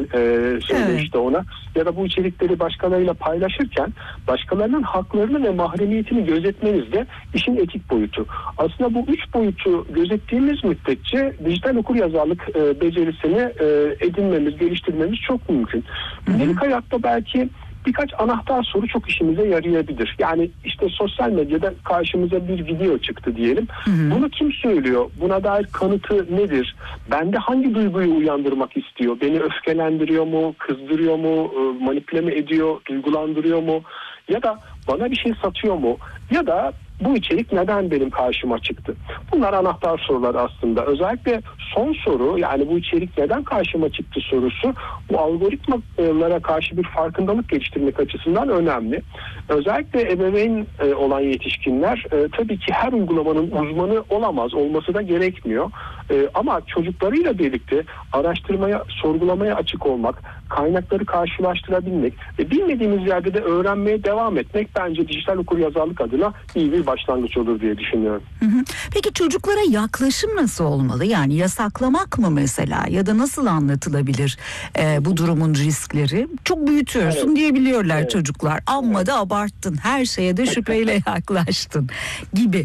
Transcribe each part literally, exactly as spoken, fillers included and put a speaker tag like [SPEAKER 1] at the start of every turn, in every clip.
[SPEAKER 1] e, söylemişti evet. ona. Ya da bu içerikleri başkalarıyla paylaşırken başkalarının haklarını ve mahremiyetini gözetmeniz de işin etik boyutu. Aslında bu üç boyutu gözettiğimiz müddetçe dijital okuryazarlık e, becerisini e, edinmemiz, geliştirmemiz çok mümkün. Gündelik hayatta belki birkaç anahtar soru çok işimize yarayabilir. Yani işte sosyal medyada karşımıza bir video çıktı diyelim. Hı hı. Bunu kim söylüyor? Buna dair kanıtı nedir? Bende hangi duyguyu uyandırmak istiyor? Beni öfkelendiriyor mu? Kızdırıyor mu? Manipüle mi ediyor? Duygulandırıyor mu? Ya da bana bir şey satıyor mu? Ya da bu içerik neden benim karşıma çıktı? Bunlar anahtar sorular aslında. Özellikle son soru, yani bu içerik neden karşıma çıktı sorusu, bu algoritmalara karşı bir farkındalık geliştirmek açısından önemli. Özellikle ebeveyn olan yetişkinler tabii ki her uygulamanın uzmanı olamaz, olması da gerekmiyor. Ama çocuklarıyla birlikte araştırmaya, sorgulamaya açık olmak, kaynakları karşılaştırabilmek ve bilmediğimiz yerde de öğrenmeye devam etmek bence dijital okuryazarlık adına iyi bir başlangıç olur diye düşünüyorum.
[SPEAKER 2] Hı hı. Peki çocuklara yaklaşım nasıl olmalı? Yani yasaklamak mı mesela, ya da nasıl anlatılabilir e, bu durumun riskleri? Çok büyütüyorsun evet. diyebiliyorlar evet. çocuklar. Amma evet. da abarttın, her şeye de şüpheyle yaklaştın gibi.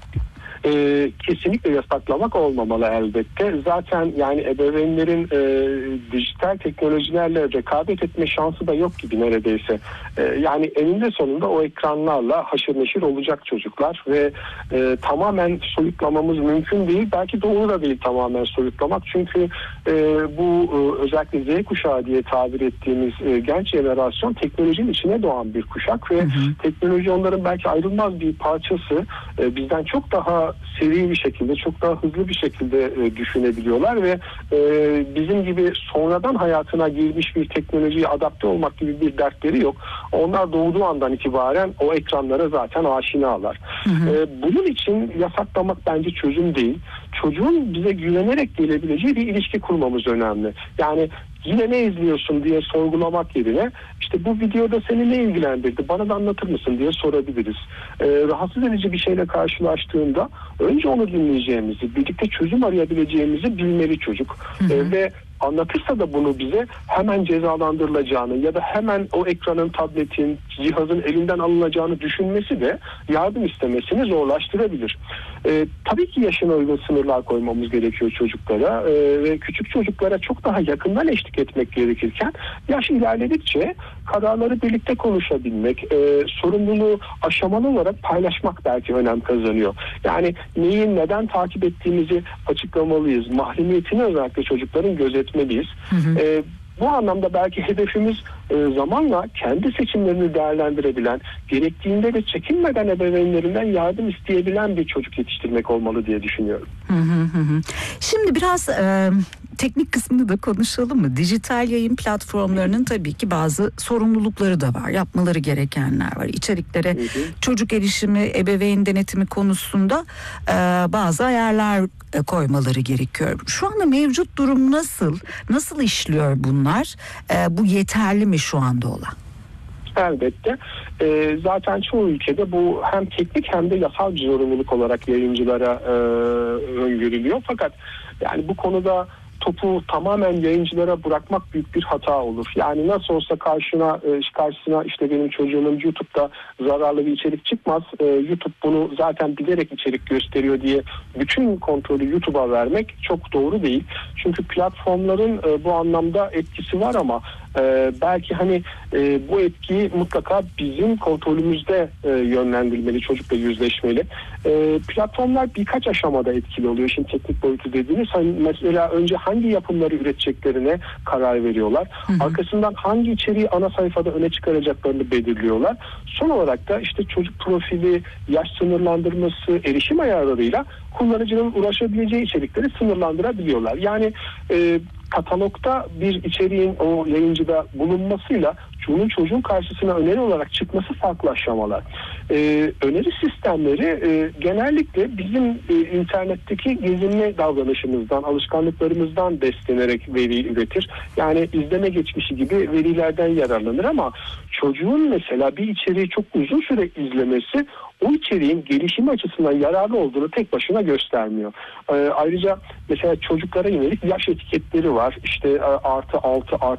[SPEAKER 1] Ee, kesinlikle yasaklamak olmamalı elbette. Zaten yani ebeveynlerin e, dijital teknolojilerle rekabet etme şansı da yok gibi neredeyse. E, yani eninde sonunda o ekranlarla haşır neşir olacak çocuklar ve e, tamamen soyutlamamız mümkün değil. Belki doğru da değil tamamen soyutlamak. Çünkü e, bu e, özellikle Z kuşağı diye tabir ettiğimiz e, genç jenerasyon teknolojinin içine doğan bir kuşak ve hı hı. teknoloji onların belki ayrılmaz bir parçası. E, bizden çok daha seri bir şekilde, çok daha hızlı bir şekilde e, düşünebiliyorlar ve e, bizim gibi sonradan hayatına girmiş bir teknolojiye adapte olmak gibi bir dertleri yok. Onlar doğduğu andan itibaren o ekranlara zaten aşinalar. Hı hı. E, bunun için yasaklamak bence çözüm değil. Çocuğun bize güvenerek gelebileceği bir ilişki kurmamız önemli. Yani yine ne izliyorsun diye sorgulamak yerine işte bu videoda seni ne ilgilendirdi, bana da anlatır mısın diye sorabiliriz. Ee, rahatsız edici bir şeyle karşılaştığında önce onu dinleyeceğimizi, birlikte çözüm arayabileceğimizi bilmeli çocuk. Hı hı. Ee, ve anlatırsa da bunu bize hemen cezalandırılacağını ya da hemen o ekranın, tabletin, cihazın elinden alınacağını düşünmesi de yardım istemesini zorlaştırabilir. Ee, tabii ki yaşına uygun sınırlar koymamız gerekiyor çocuklara ee, ve küçük çocuklara çok daha yakından eşlik etmek gerekirken yaş ilerledikçe kararları birlikte konuşabilmek, e, sorumluluğu aşamalı olarak paylaşmak belki önem kazanıyor. Yani neyi neden takip ettiğimizi açıklamalıyız. Mahremiyetini özellikle çocukların gözetmeliyiz. Hı hı. E, Bu anlamda belki hedefimiz e, zamanla kendi seçimlerini değerlendirebilen, gerektiğinde de çekinmeden ebeveynlerinden yardım isteyebilen bir çocuk yetiştirmek olmalı diye düşünüyorum.
[SPEAKER 2] Hı hı hı. Şimdi biraz e, teknik kısmını da konuşalım mı? Dijital yayın platformlarının tabii ki bazı sorumlulukları da var. Yapmaları gerekenler var. İçeriklere hı hı. çocuk erişimi, ebeveyn denetimi konusunda e, bazı ayarlar e, koymaları gerekiyor. Şu anda mevcut durum nasıl? Nasıl işliyor bunlar? E, bu yeterli mi şu anda olan?
[SPEAKER 1] Elbette. E, zaten çoğu ülkede bu hem teknik hem de yasal bir zorunluluk olarak yayıncılara e, öngörülüyor. Fakat yani bu konuda topu tamamen yayıncılara bırakmak büyük bir hata olur. Yani nasıl olsa karşına karşısına işte benim çocuğumun YouTube'da zararlı bir içerik çıkmaz. YouTube bunu zaten bilerek içerik gösteriyor diye bütün kontrolü YouTube'a vermek çok doğru değil. Çünkü platformların bu anlamda etkisi var ama belki hani bu etkiyi mutlaka bizim kontrolümüzde yönlendirmeli, çocukla yüzleşmeli. Platformlar birkaç aşamada etkili oluyor. Şimdi teknik boyutu dediğiniz, hani mesela önce hangi yapımları üreteceklerine karar veriyorlar. Hı hı. Arkasından hangi içeriği ana sayfada öne çıkaracaklarını belirliyorlar. Son olarak da işte çocuk profili, yaş sınırlandırması, erişim ayarlarıyla kullanıcının ulaşabileceği içerikleri sınırlandırabiliyorlar. Yani e, katalogda bir içeriğin o yayıncıda bulunmasıyla bunun çocuğun karşısına öneri olarak çıkması farklı aşamalar. Ee, öneri sistemleri e, genellikle bizim e, internetteki gezinme davranışımızdan, alışkanlıklarımızdan beslenerek veri üretir. Yani izleme geçmişi gibi verilerden yararlanır ama çocuğun mesela bir içeriği çok uzun süre izlemesi o içeriğin gelişimi açısından yararlı olduğunu tek başına göstermiyor. Ee, ayrıca mesela çocuklara yönelik yaş etiketleri var. İşte artı altı, artı